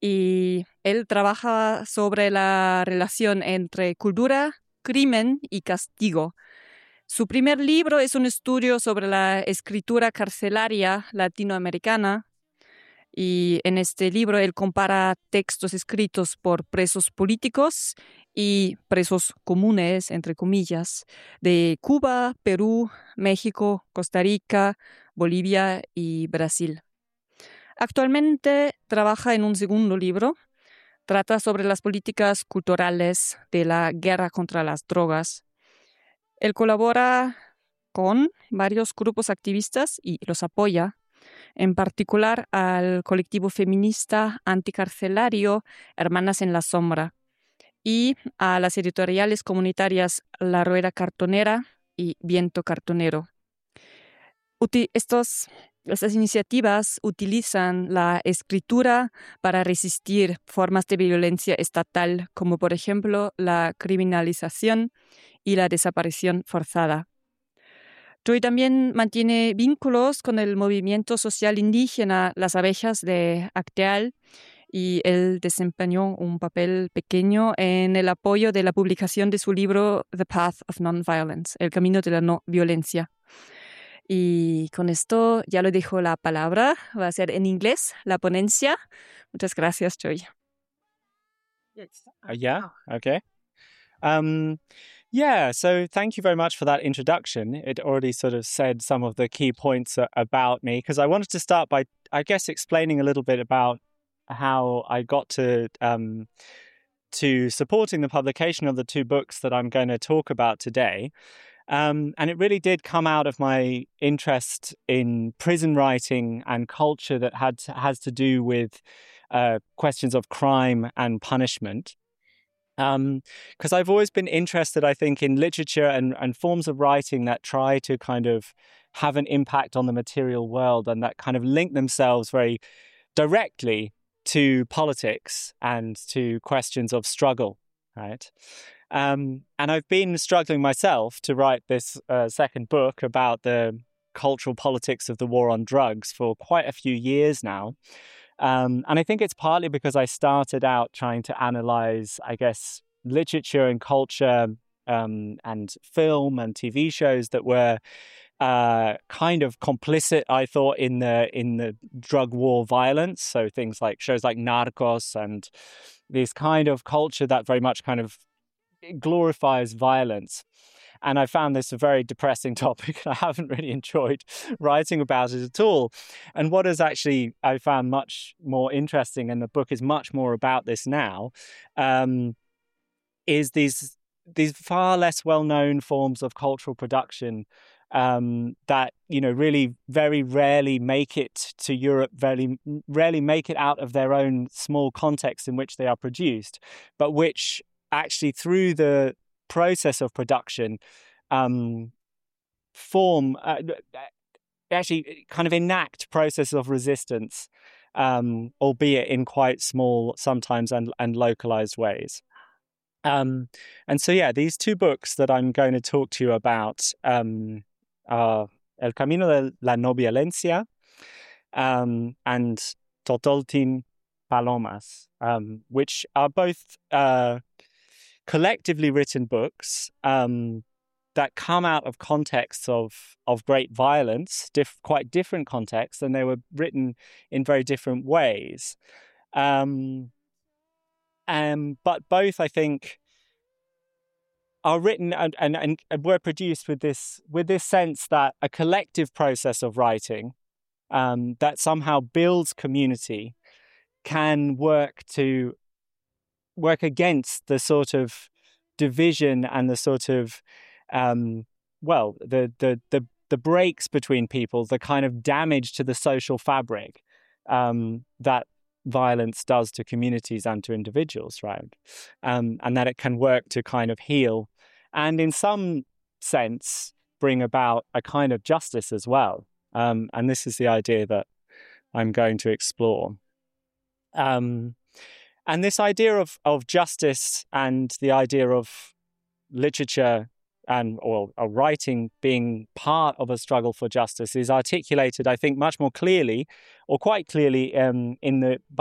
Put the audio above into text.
y él trabaja sobre la relación entre cultura, crimen y castigo. Su primer libro es un estudio sobre la escritura carcelaria latinoamericana, y en este libro él compara textos escritos por presos políticos y presos comunes, entre comillas, de Cuba, Perú, México, Costa Rica, Bolivia y Brasil. Actualmente trabaja en un segundo libro. Trata sobre las políticas culturales de la guerra contra las drogas. Él colabora con varios grupos activistas y los apoya, en particular al colectivo feminista anticarcelario Hermanas en la Sombra y a las editoriales comunitarias La Rueda Cartonera y Viento Cartonero. Estas iniciativas utilizan la escritura para resistir formas de violencia estatal, como por ejemplo la criminalización y la desaparición forzada. Joy también mantiene vínculos con el movimiento social indígena Las Abejas de Acteal, y él desempeñó un papel pequeño en el apoyo de la publicación de su libro The Path of Nonviolence, El Camino de la No Violencia. Y con esto ya le dejo la palabra. Va a ser en inglés la ponencia. Muchas gracias, Joy. Yeah, okay. So thank you very much for that introduction. It already sort of said some of the key points about me, because I wanted to start by, I guess, explaining a little bit about how I got to supporting the publication of the two books that I'm going to talk about today. And it really did come out of my interest in prison writing and culture that has to do with questions of crime and punishment. Because I've always been interested, I think, in literature and forms of writing that try to kind of have an impact on the material world and that kind of link themselves very directly to politics and to questions of struggle, right? And I've been struggling myself to write this second book about the cultural politics of the war on drugs for quite a few years now. And I think it's partly because I started out trying to analyze, I guess, literature and culture and film and TV shows that were kind of complicit, I thought, in the drug war violence. So things like shows like Narcos and this kind of culture that very much kind of glorifies violence. And I found this a very depressing topic. I haven't really enjoyed writing about it at all. And what is actually I found much more interesting, and the book is much more about this now, is these far less well-known forms of cultural production that, you know, really very rarely make it to Europe, very rarely make it out of their own small context in which they are produced, but which actually through the process of production actually kind of enact processes of resistance, albeit in quite small sometimes and localized ways. And so, yeah, these two books that I'm going to talk to you about are El Camino de la No Violencia and Totoltin Palomas, which are both collectively written books that come out of contexts of great violence, quite different contexts, and they were written in very different ways. But both, I think, are written and were produced with this sense that a collective process of writing that somehow builds community can work against the sort of division and the sort of the breaks between people, the kind of damage to the social fabric that violence does to communities and to individuals, right? And that it can work to kind of heal and in some sense bring about a kind of justice as well. And this is the idea that I'm going to explore. And this idea of justice and the idea of literature or writing being part of a struggle for justice is articulated, I think, much more clearly, or quite clearly,